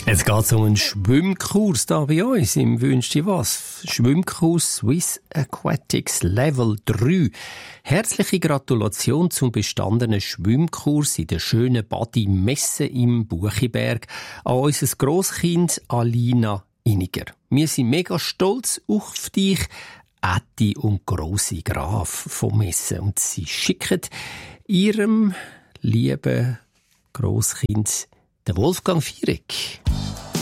Es geht um einen Schwimmkurs da bei uns im «Wünsch dir was». Schwimmkurs Swiss Aquatics Level 3. Herzliche Gratulation zum bestandenen Schwimmkurs in der schönen Badi Messe im Buchiberg an unser Grosskind Alina Iniger. Wir sind mega stolz auf dich, Ätti und Grossi Graf vom Messe. Und sie schicken ihrem lieben Grosskind den Wolfgang Viereck.